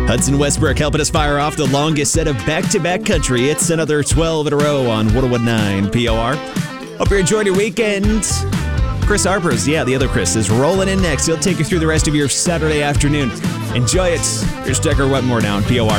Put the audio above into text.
Hudson Westbrook helping us fire off the longest set of back-to-back country. It's another 12 in a row on 101.9 POR. Hope you're enjoying your weekend. Chris Harper's, the other Chris, is rolling in next. He'll take you through the rest of your Saturday afternoon. Enjoy it. Here's Decker Wetmore now on POR.